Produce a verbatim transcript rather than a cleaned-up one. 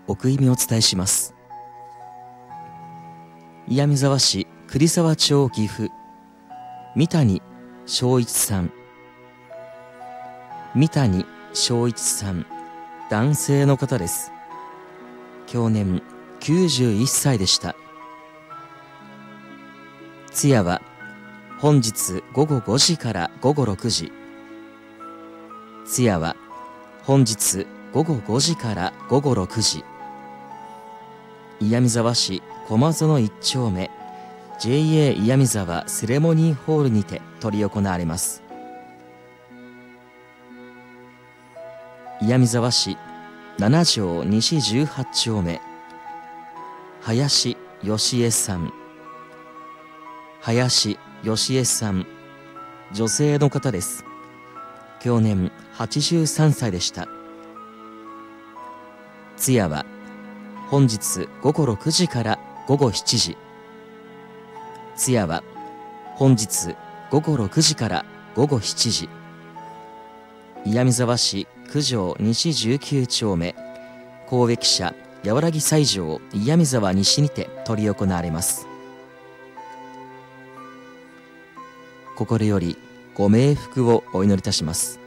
奥意味をお伝えします。岩見沢市栗沢町岐阜、三谷正一さん。三谷正一さん、男性の方です。享年きゅうじゅういっさいでした。通夜は本日ごごごじからごごろくじ。通夜は本日ごごごじからごごろくじ。岩見沢市駒園一丁目 ジェイエー 岩見沢セレモニーホールにて執り行われます。岩見沢市なな条西じゅうはち丁目、林義恵さん。林義恵さん、女性の方です。享年はちじゅうさんさいでした。通夜は本日ごごろくじからごごしちじ。通夜は本日ごごろくじからごごしちじ。岩見沢市九条西じゅうきゅう丁目、神戸汽車やわらぎ斎場岩見沢西にて執り行われます。心よりご冥福をお祈りいたします。